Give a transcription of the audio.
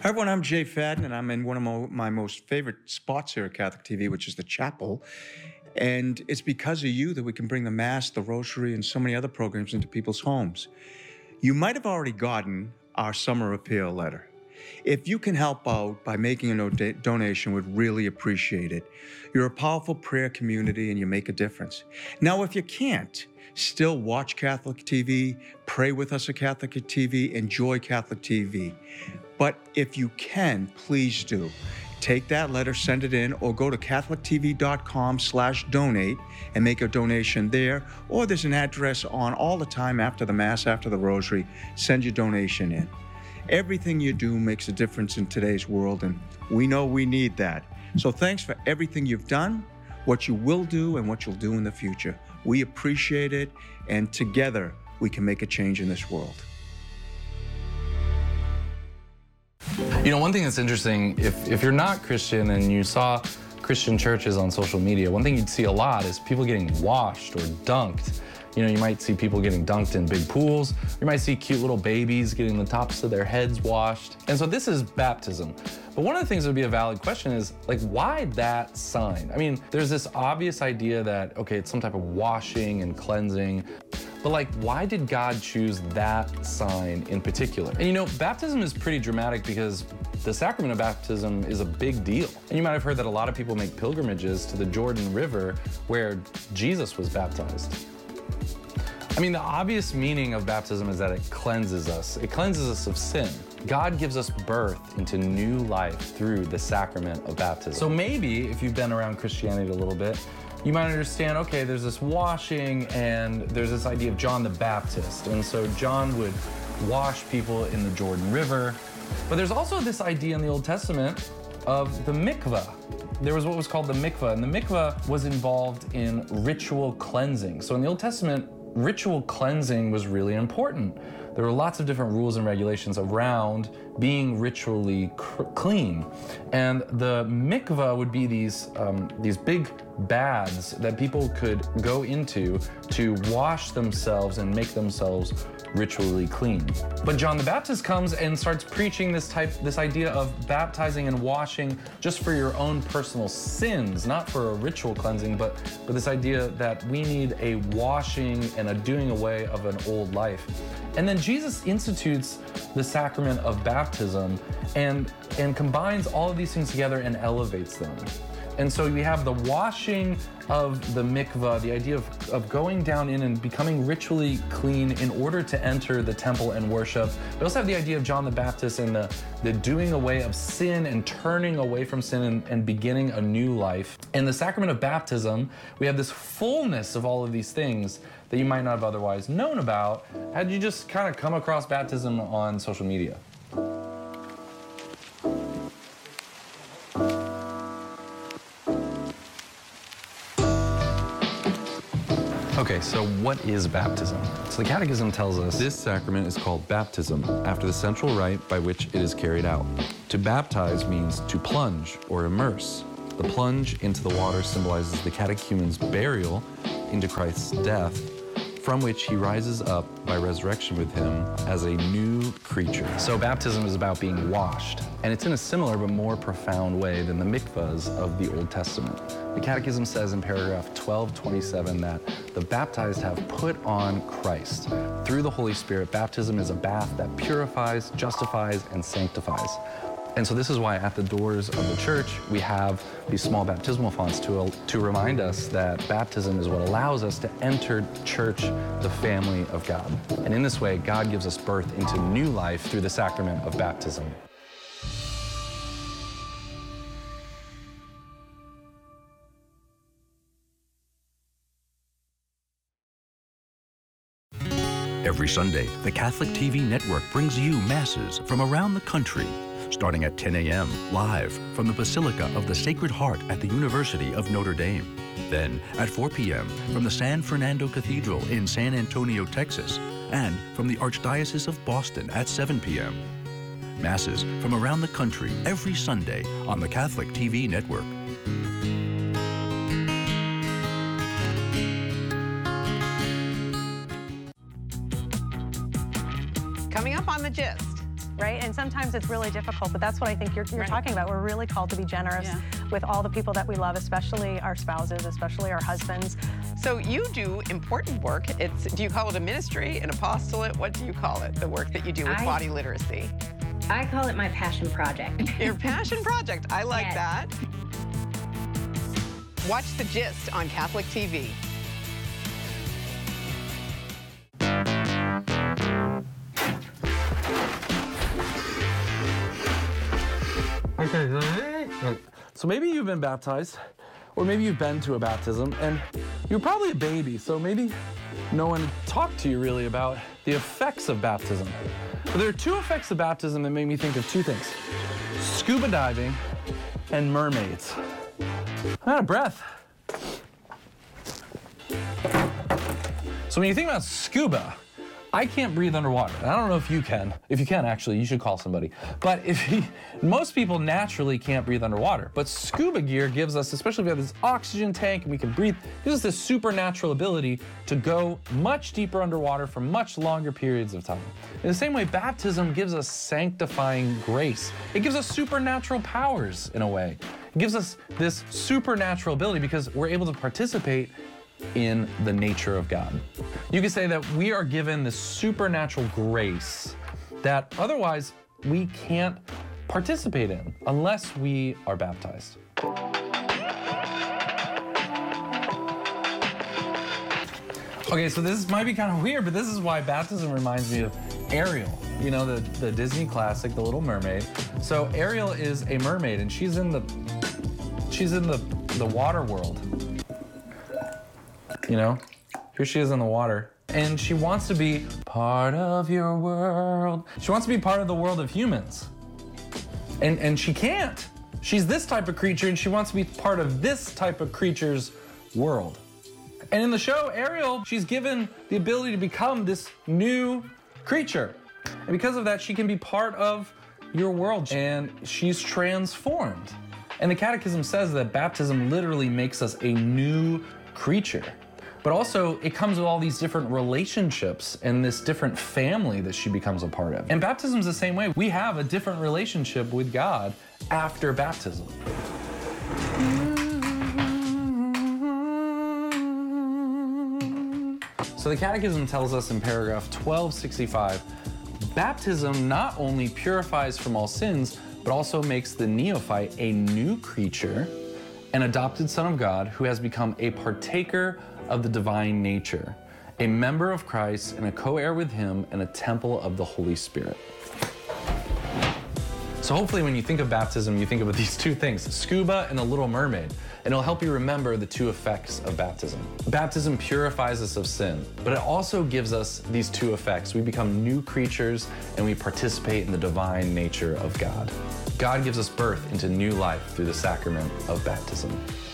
Hi, everyone. I'm Jay Fadden, and I'm in one of my most favorite spots here at Catholic TV, which is the chapel. And it's because of you that we can bring the Mass, the Rosary, and so many other programs into people's homes. You might have already gotten our summer appeal letter. If you can help out by making a donation, we'd really appreciate it. You're a powerful prayer community and you make a difference. Now, if you can't, still watch Catholic TV, pray with us at Catholic TV, enjoy Catholic TV. But if you can, please do. Take that letter, send it in, or go to catholictv.com/donate and make a donation there. Or there's an address on all the time after the Mass, after the Rosary. Send your donation in. Everything you do makes a difference in today's world, and we know we need that. So thanks for everything you've done, what you will do, and what you'll do in the future. We appreciate it, and together we can make a change in this world. You know, one thing that's interesting, if you're not Christian and you saw Christian churches on social media, one thing you'd see a lot is people getting washed or dunked. You know, you might see people getting dunked in big pools. You might see cute little babies getting the tops of their heads washed. And so this is baptism. But one of the things that would be a valid question is, like, why that sign? I mean, there's this obvious idea that, okay, it's some type of washing and cleansing. But like, why did God choose that sign in particular? And you know, baptism is pretty dramatic because the sacrament of baptism is a big deal. And you might have heard that a lot of people make pilgrimages to the Jordan River where Jesus was baptized. I mean, the obvious meaning of baptism is that it cleanses us. It cleanses us of sin. God gives us birth into new life through the sacrament of baptism. So maybe if you've been around Christianity a little bit, you might understand, okay, there's this washing and there's this idea of John the Baptist. And so John would wash people in the Jordan River. But there's also this idea in the Old Testament of the mikvah. There was what was called the mikvah, and the mikvah was involved in ritual cleansing. So in the Old Testament, ritual cleansing was really important. There were lots of different rules and regulations around being ritually clean. And the mikvah would be these big baths that people could go into to wash themselves and make themselves ritually clean. But John the Baptist comes and starts preaching this idea of baptizing and washing just for your own personal sins, not for a ritual cleansing, but this idea that we need a washing and a doing away of an old life. And then Jesus institutes the sacrament of baptism and combines all of these things together and elevates them. And so we have the washing of the mikvah, the idea of going down in and becoming ritually clean in order to enter the temple and worship. We also have the idea of John the Baptist and the doing away of sin and turning away from sin and beginning a new life. In the sacrament of baptism, we have this fullness of all of these things that you might not have otherwise known about had you just kind of come across baptism on social media. Okay, so what is baptism? So the Catechism tells us this sacrament is called baptism after the central rite by which it is carried out. To baptize means to plunge or immerse. The plunge into the water symbolizes the catechumen's burial into Christ's death, from which he rises up by resurrection with him as a new creature. So baptism is about being washed, and it's in a similar but more profound way than the mikvahs of the Old Testament. The Catechism says in paragraph 1227 that the baptized have put on Christ. Through the Holy Spirit, baptism is a bath that purifies, justifies, and sanctifies. And so this is why at the doors of the church, we have these small baptismal fonts to remind us that baptism is what allows us to enter church, the family of God. And in this way, God gives us birth into new life through the sacrament of baptism. Every Sunday, the Catholic TV network brings you masses from around the country. Starting at 10 a.m. live from the Basilica of the Sacred Heart at the University of Notre Dame. Then at 4 p.m. from the San Fernando Cathedral in San Antonio, Texas, and from the Archdiocese of Boston at 7 p.m. Masses from around the country every Sunday on the Catholic TV network. Coming up on The Gist, right? And sometimes it's really difficult, but that's what I think you're talking about. We're really called to be generous with all the people that we love, especially our spouses, especially our husbands. So you do important work. Do you call it a ministry, an apostolate? What do you call it, the work that you do with body literacy? I call it my passion project. Your passion project. I like that. Watch The Gist on Catholic TV. So maybe you've been baptized, or maybe you've been to a baptism, and you're probably a baby, so maybe no one talked to you really about the effects of baptism. But there are two effects of baptism that make me think of two things: scuba diving and mermaids. I'm out of breath. So when you think about scuba, I can't breathe underwater. And I don't know if you can. If you can, actually, you should call somebody. But most people naturally can't breathe underwater. But scuba gear gives us, especially if we have this oxygen tank and we can breathe, gives us this supernatural ability to go much deeper underwater for much longer periods of time. In the same way, baptism gives us sanctifying grace. It gives us supernatural powers in a way. It gives us this supernatural ability because we're able to participate in the nature of God. You could say that we are given this supernatural grace that otherwise we can't participate in unless we are baptized. Okay, so this might be kind of weird, but this is why baptism reminds me of Ariel. You know, the Disney classic, The Little Mermaid. So Ariel is a mermaid, and she's in the water world. You know, here she is in the water, and she wants to be part of your world. She wants to be part of the world of humans, and she can't. She's this type of creature, and she wants to be part of this type of creature's world. And in the show, Ariel, she's given the ability to become this new creature, and because of that, she can be part of your world, and she's transformed. And the Catechism says that baptism literally makes us a new creature. But also, it comes with all these different relationships and this different family that she becomes a part of. And baptism's the same way. We have a different relationship with God after baptism. So the Catechism tells us in paragraph 1265, baptism not only purifies from all sins, but also makes the neophyte a new creature, an adopted son of God who has become a partaker of the divine nature, a member of Christ and a co-heir with him and a temple of the Holy Spirit. So hopefully when you think of baptism, you think about these two things, scuba and the Little Mermaid, and it'll help you remember the two effects of baptism. Baptism purifies us of sin, but it also gives us these two effects. We become new creatures and we participate in the divine nature of God. God gives us birth into new life through the sacrament of baptism.